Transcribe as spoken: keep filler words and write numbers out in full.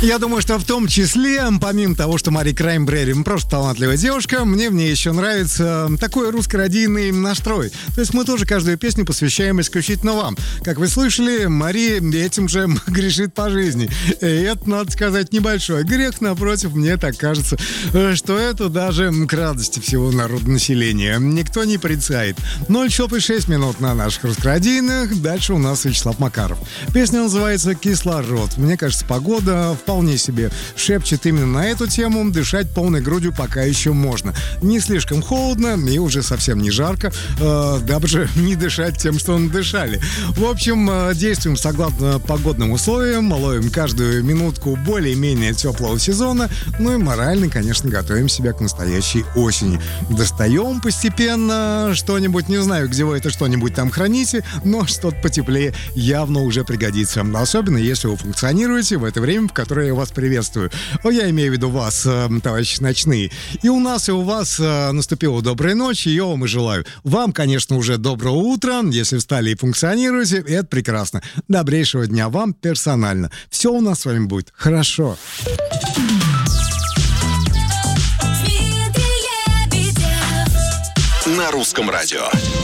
Я думаю, что в том числе, помимо того, что Мари Краймбрери просто талантливая девушка, мне в ней еще нравится такой русско-радийный настрой. То есть мы тоже каждую песню посвящаем исключительно вам. Как вы слышали, Мари этим же грешит по жизни. И это, надо сказать, небольшой грех. Напротив, мне так кажется, что это даже к радости всего народонаселения. Никто не порицает. ноль часов и шесть минут на наших русско-радийных. Дальше у нас Вячеслав Макаров. Песня называется «Кислород». Мне кажется, погода вполне себе шепчет именно на эту тему. Дышать полной грудью пока еще можно. Не слишком холодно и уже совсем не жарко, э, дабы же не дышать тем, что надышали. В общем, э, действуем согласно погодным условиям, ловим каждую минутку более-менее теплого сезона, ну и морально, конечно, готовим себя к настоящей осени. Достаем постепенно что-нибудь, не знаю, где вы это что-нибудь там храните, но что-то потеплее явно уже пригодится. Особенно, если вы функционируете в это время, в которое я вас приветствую. Я имею в виду вас, товарищи ночные. И у нас, и у вас наступила добрая ночь, и я вам и желаю. Вам, конечно, уже доброго утра, если встали и функционируете, это прекрасно. Добрейшего дня вам персонально. Все у нас с вами будет хорошо. На русском радио.